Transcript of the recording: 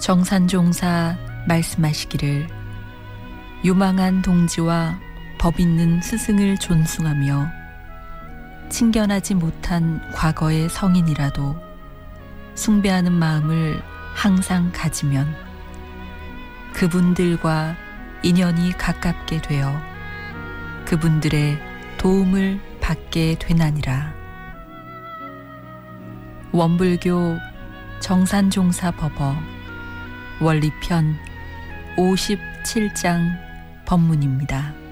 정산종사 말씀하시기를 유망한 동지와 법 있는 스승을 존숭하며 친견하지 못한 과거의 성인이라도 숭배하는 마음을 항상 가지면 그분들과 인연이 가깝게 되어 그분들의 도움을 받게 되나니라. 원불교 정산종사법어 원리편 57장 법문입니다.